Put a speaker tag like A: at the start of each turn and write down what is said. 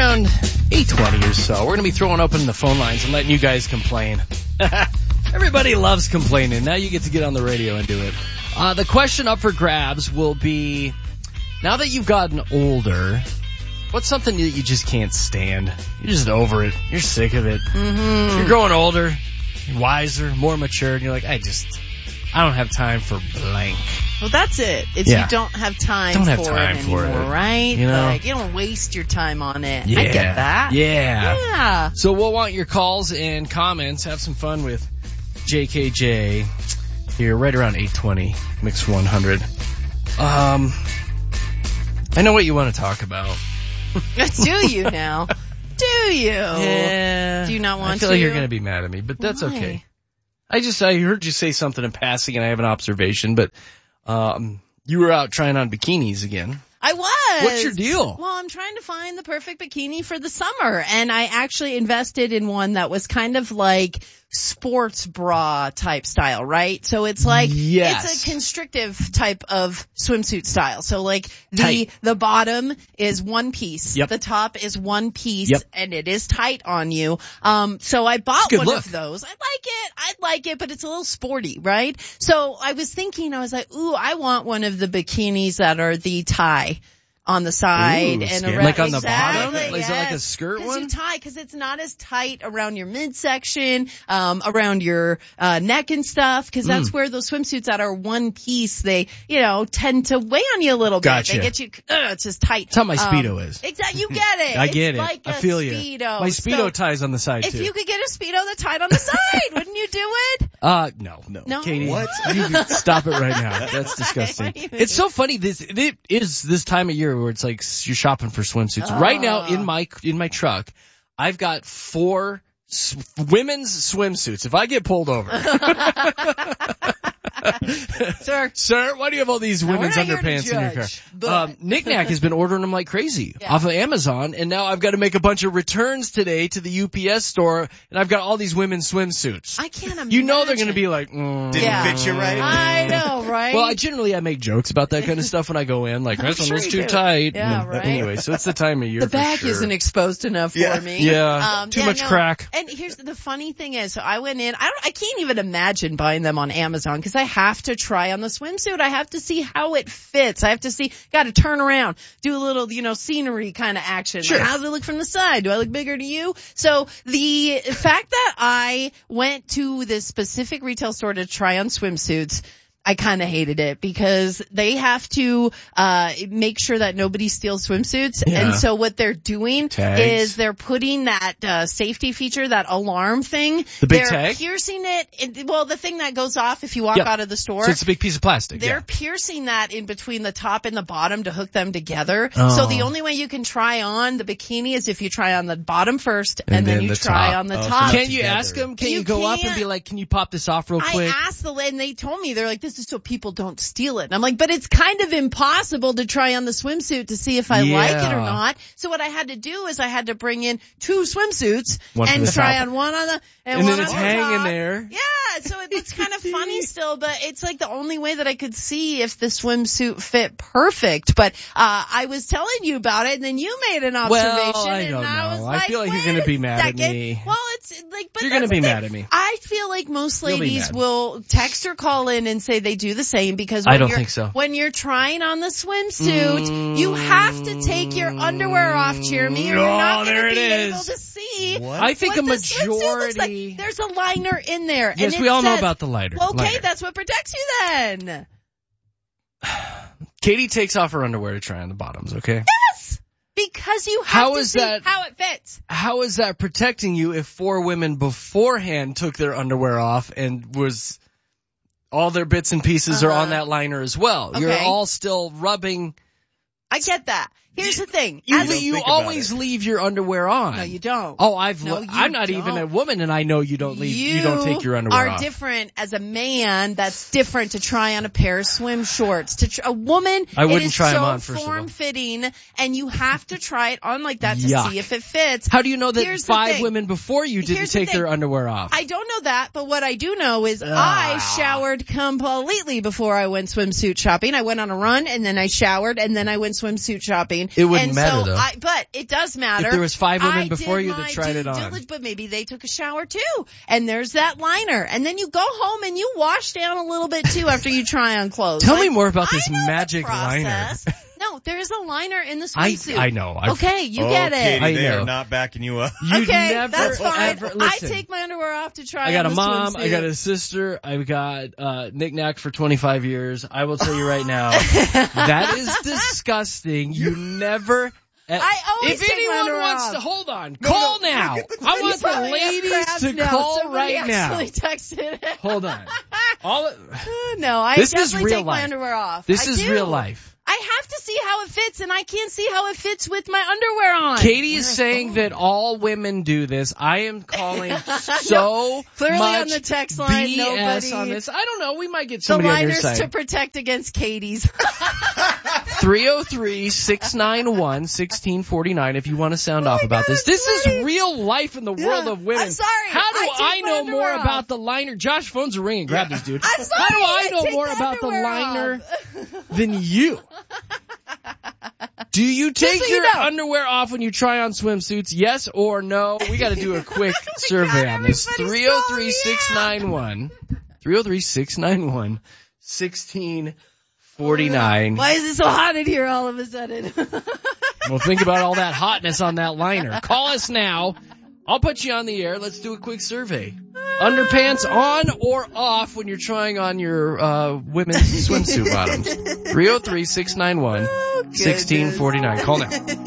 A: around 8:20 or so, we're going to be throwing open the phone lines and letting you guys complain. Everybody loves complaining. Now you get to get on the radio and do it. The question up for grabs will be, now that you've gotten older, what's something that you just can't stand? You're just over it. You're sick of it. Mm-hmm. You're growing older, wiser, more mature, and you're like, I don't have time for blank.
B: Well, that's it. It's you don't have time for it anymore, right?
A: You know?
B: Like, you don't waste your time on it.
A: Yeah.
B: I get that.
A: Yeah. So we'll want your calls and comments. Have some fun with JKJ here right around 8:20, Mix 100. I know what you want to talk about.
B: Do you now? Do you?
A: Yeah.
B: Do you not want to?
A: I feel like you're going to be mad at me, but that's okay. I heard you say something in passing and I have an observation, but you were out trying on bikinis again.
B: I was.
A: What's your deal?
B: Well, I'm trying to find the perfect bikini for the summer, and I actually invested in one that was kind of like sports bra type style, right? So it's like, It's a constrictive type of swimsuit style. So like the bottom is one piece.
A: Yep.
B: The top is one piece.
A: Yep.
B: And it is tight on you. So I bought one of those. I like it, but it's a little sporty, right? So I was thinking, I was like, ooh, I want one of the bikinis that are the tie on the side and around.
A: Like on the bottom?
B: Yes.
A: Is it like a skirt one?
B: You tie, because it's not as tight around your midsection, around your neck and stuff, because that's where those swimsuits that are one piece, they, tend to weigh on you a little bit.
A: Gotcha.
B: They get you, it's just tight.
A: That's how my Speedo is.
B: Exactly, you get it.
A: I get
B: it's
A: it.
B: Like
A: I feel you.
B: Speedo.
A: My Speedo ties on the side too.
B: If you could get a Speedo that tied on the side, wouldn't you do it?
A: No. Katie, what? You stop it right now. That's disgusting. It's so funny. It is this time of year where it's like you're shopping for swimsuits. Right now in my truck, I've got 4 women's swimsuits. If I get pulled over. Sir, why do you have all these women's underpants in your car? Knick-Knack has been ordering them like crazy off of Amazon, and now I've got to make a bunch of returns today to the UPS store, and I've got all these women's swimsuits.
B: I can't imagine.
A: You know they're going to be like,
C: didn't fit you right.
B: I know, right?
A: Well, I make jokes about that kind of stuff when I go in, like, this one was too tight.
B: Yeah, right.
A: Anyway, so it's the time of year.
B: The back isn't exposed enough for me.
A: Yeah, too much crack.
B: And here's the funny thing is, so I went in, I can't even imagine buying them on Amazon, because I have to try on the swimsuit. I have to see how it fits. I have to see, gotta turn around, do a little, scenery kind of action.
A: Sure.
B: Like, how does it look from the side? Do I look bigger to you? So the fact that I went to this specific retail store to try on swimsuits, I kind of hated it, because they have to make sure that nobody steals swimsuits. Yeah. And so what they're doing is they're putting that safety feature, that alarm thing.
A: The big
B: they're
A: tag?
B: Piercing it. The thing that goes off if you walk out of the store.
A: So it's a big piece of plastic.
B: They're piercing that in between the top and the bottom to hook them together. Oh. So the only way you can try on the bikini is if you try on the bottom first and then you try on the top.
A: Can't you ask them? Can you go up and be like, can you pop this off real quick?
B: I asked and they told me, they're like, this is so people don't steal it. And I'm like, but it's kind of impossible to try on the swimsuit to see if I like it or not. So what I had to do is I had to bring in 2 swimsuits and try on one on the and one
A: then it's hanging there.
B: Yeah, so it's kind of funny still, but it's like the only way that I could see if the swimsuit fit perfect. But I was telling you about it, and then you made an observation.
A: Well, I don't know. I feel like you're going to be mad at me.
B: Well, it's like, but
A: you're going to be mad at me.
B: I feel like most ladies will text or call in and say they do the same, because
A: I don't think so.
B: When you're trying on the swimsuit, you have to take your underwear off, Jeremy, or you're not going to be able to see.
A: What? I think a majority.
B: Like. There's a liner in there.
A: Yes,
B: and
A: we all know about the liner.
B: Well, okay, that's what protects you then.
A: Katie takes off her underwear to try on the bottoms, okay?
B: Yes! Because you have to see how it fits.
A: How is that protecting you if 4 women beforehand took their underwear off and was all their bits and pieces are on that liner as well? Okay. You're all still rubbing.
B: I get that. Here's the thing.
A: You always leave your underwear on.
B: No, you don't.
A: Oh, I'm not even a woman, and I know you don't leave. You don't take your underwear off.
B: You are different as a man. That's different to try on a pair of swim shorts. A woman,
A: I wouldn't try them on,
B: it is
A: first
B: so
A: of all.
B: form-fitting, and you have to try it on like that to see if it fits.
A: How do you know that 5 women before you didn't take their underwear off?
B: I don't know that, but what I do know is I showered completely before I went swimsuit shopping. I went on a run, and then I showered, and then I went swimsuit shopping.
A: It wouldn't
B: and
A: matter,
B: so
A: though.
B: But it does matter.
A: If there was 5 women
B: I
A: before
B: did
A: you that
B: my
A: tried it
B: due
A: on.
B: diligence, but maybe they took a shower too. And there's that liner. And then you go home and you wash down a little bit too after you try on clothes.
A: Tell me more about this
B: I know
A: magic
B: the
A: liner.
B: process. No, there is a liner in the swimsuit.
A: I know.
B: Okay, you get it.
C: Katie,
A: I
C: they
A: know.
C: are not backing you up.
A: You
B: Okay,
A: never,
B: that's fine.
A: ever,
B: I
A: listen.
B: take my underwear off to try
A: I got
B: on
A: a
B: the
A: mom,
B: swimsuit.
A: I got a sister, I've got knick-knack for 25 years. I will tell you right now, that is disgusting. You never...
B: I always
A: if
B: take my
A: anyone
B: underwear
A: wants
B: off.
A: to, hold on, call now. I want the ladies to call
B: Somebody
A: right now.
B: actually texted.
A: Hold on.
B: No, I
A: This is
B: definitely
A: real
B: take my
A: life.
B: underwear off.
A: This
B: I
A: is
B: do.
A: real life.
B: I have to see how it fits, and I can't see how it fits with my underwear on.
A: Katie is saying that all women do this. I am calling so
B: Clearly
A: much
B: on the text line,
A: BS
B: nobody.
A: on this. I don't know. We might get
B: The
A: somebody on your
B: liners
A: side.
B: to protect against Katie's.
A: 303-691-1649 if you want to sound off about this. This is real life in the world of women.
B: I'm sorry.
A: How do
B: I take
A: I
B: my
A: know
B: underwear
A: more
B: off.
A: about the liner? Josh, phones are ringing. Grab this dude.
B: I'm sorry.
A: How do I know
B: take
A: more
B: the
A: about the
B: underwear
A: liner
B: off.
A: than you? Do you take
B: so you
A: your
B: know.
A: underwear off when you try on swimsuits? Yes or no? We got to do a quick survey on this.
B: everybody's
A: 303-691-1649.
B: Why is it so hot in here all of a sudden?
A: Well, think about all that hotness on that liner. Call us now. I'll put you on the air. Let's do a quick survey. Underpants on or off when you're trying on your women's swimsuit bottoms? 303-691-1649. Call now.